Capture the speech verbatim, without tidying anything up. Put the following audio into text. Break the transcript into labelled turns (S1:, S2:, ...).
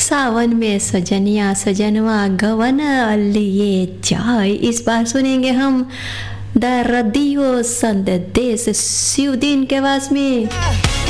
S1: सावन में सजनिया सजनवा गवन लिए जाए। इस बार सुनेंगे हम द रेडियो संदेश शिवदीन के वास में।